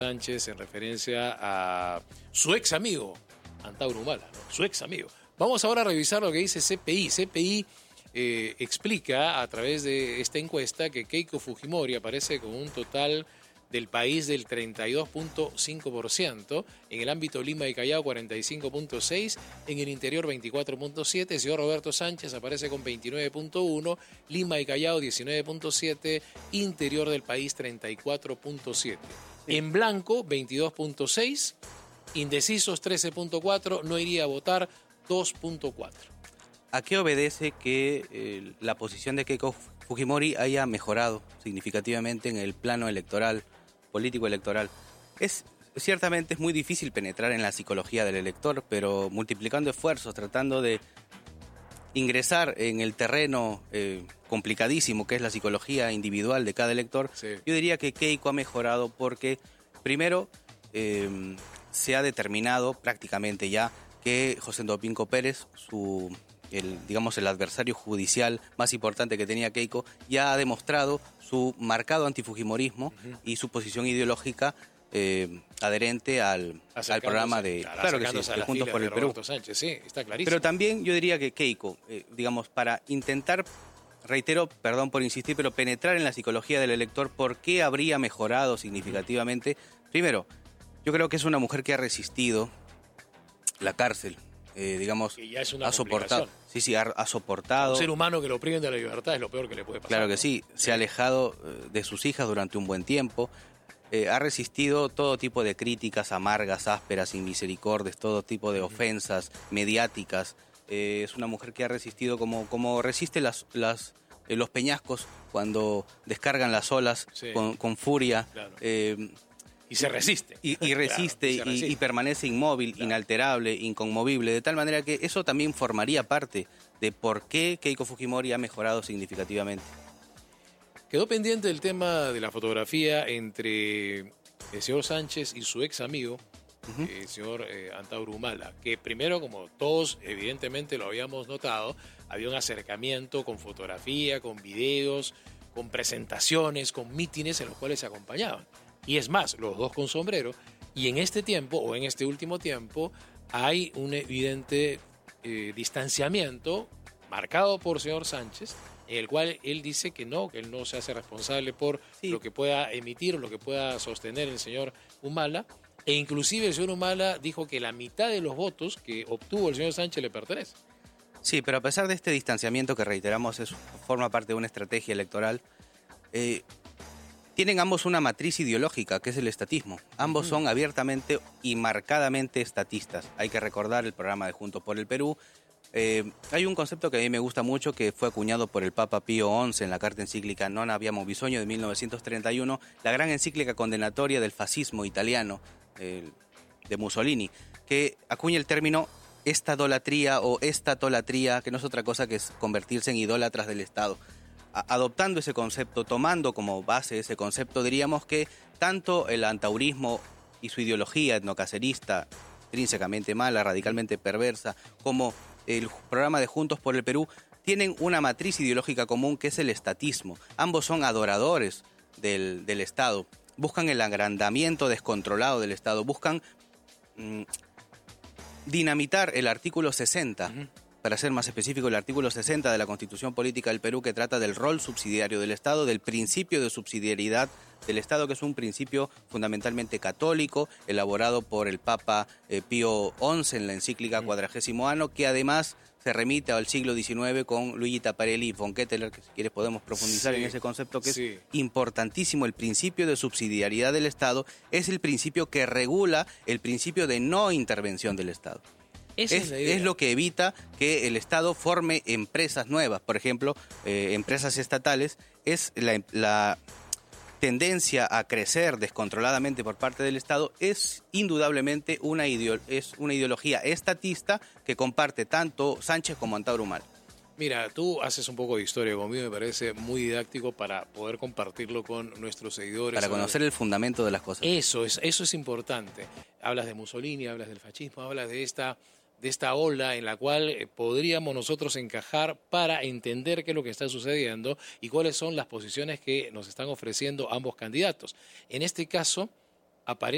Sánchez en referencia a su ex amigo, Antauro Humala, ¿no? Su ex amigo. Vamos ahora a revisar lo que dice CPI. CPI explica a través de esta encuesta que Keiko Fujimori aparece con un total del país del 32.5%, en el ámbito Lima y Callao 45.6%, en el interior 24.7%, el señor Roberto Sánchez aparece con 29.1%, Lima y Callao 19.7%, interior del país 34.7%. En blanco 22.6%, indecisos 13.4%, no iría a votar 2.4%. ¿A qué obedece que la posición de Keiko Fujimori haya mejorado significativamente en el plano electoral, político electoral? Ciertamente es muy difícil penetrar en la psicología del elector, pero multiplicando esfuerzos, tratando de ingresar en el terreno complicadísimo que es la psicología individual de cada elector, sí. Yo diría que Keiko ha mejorado porque, primero, se ha determinado prácticamente ya que José Ndopinko Pérez, el adversario judicial más importante que tenía Keiko, ya ha demostrado su marcado antifujimorismo y su posición ideológica adherente al programa de, de Juntos por el Perú. Sánchez, sí, está clarísimo. Pero también yo diría que Keiko, para intentar, reitero, perdón por insistir, pero penetrar en la psicología del elector, ¿por qué habría mejorado significativamente? Primero, yo creo que es una mujer que ha resistido la cárcel. Que ya es una ha soportado. Sí, ha soportado. Un ser humano que lo priven de la libertad es lo peor que le puede pasar. Claro que sí, se ha alejado de sus hijas durante un buen tiempo, ha resistido todo tipo de críticas amargas, ásperas, sin misericordias, todo tipo de ofensas mediáticas. Es una mujer que ha resistido como resiste los peñascos cuando descargan las olas con furia. Claro. Y se resiste. Y resiste, claro, y permanece inmóvil, claro, inalterable, inconmovible, de tal manera que eso también formaría parte de por qué Keiko Fujimori ha mejorado significativamente. Quedó pendiente el tema de la fotografía entre el señor Sánchez y su ex amigo, el señor Antauro Humala, que primero, como todos evidentemente lo habíamos notado, había un acercamiento con fotografía, con videos, con presentaciones, con mítines en los cuales se acompañaban. Y es más, los dos con sombrero, y en este tiempo, o en este último tiempo, hay un evidente distanciamiento marcado por el señor Sánchez, en el cual él dice que él no se hace responsable por lo que pueda emitir o lo que pueda sostener el señor Humala, e inclusive el señor Humala dijo que la mitad de los votos que obtuvo el señor Sánchez le pertenece. Sí, pero a pesar de este distanciamiento que reiteramos forma parte de una estrategia electoral, tienen ambos una matriz ideológica, que es el estatismo. Ambos son abiertamente y marcadamente estatistas. Hay que recordar el programa de Juntos por el Perú. Hay un concepto que a mí me gusta mucho, que fue acuñado por el Papa Pío XI en la carta encíclica Non Abbiamo Bisogno de 1931, la gran encíclica condenatoria del fascismo italiano de Mussolini, que acuña el término estadolatría o estatolatría, que no es otra cosa que es convertirse en idólatras del Estado. Adoptando ese concepto, tomando como base ese concepto, diríamos que tanto el antaurismo y su ideología etnocacerista, intrínsecamente mala, radicalmente perversa, como el programa de Juntos por el Perú, tienen una matriz ideológica común, que es el estatismo. Ambos son adoradores del Estado, buscan el agrandamiento descontrolado del Estado, buscan dinamitar el artículo 60, para ser más específico, el artículo 60 de la Constitución Política del Perú, que trata del rol subsidiario del Estado, del principio de subsidiariedad del Estado, que es un principio fundamentalmente católico, elaborado por el Papa Pío XI en la encíclica Quadragésimo Anno, que además se remite al siglo XIX con Luigi Taparelli y von Ketteler, que si quieres podemos profundizar en ese concepto, que es importantísimo. El principio de subsidiariedad del Estado es el principio que regula el principio de no intervención del Estado. Es lo que evita que el Estado forme empresas nuevas, por ejemplo, empresas estatales. Es la tendencia a crecer descontroladamente por parte del Estado, es indudablemente una ideología estatista que comparte tanto Sánchez como Antauro Humala. Mira, tú haces un poco de historia conmigo, me parece muy didáctico para poder compartirlo con nuestros seguidores. Para conocer el fundamento de las cosas. Eso es importante. Hablas de Mussolini, hablas del fascismo, hablas de esta ola en la cual podríamos nosotros encajar para entender qué es lo que está sucediendo y cuáles son las posiciones que nos están ofreciendo ambos candidatos. En este caso, aparece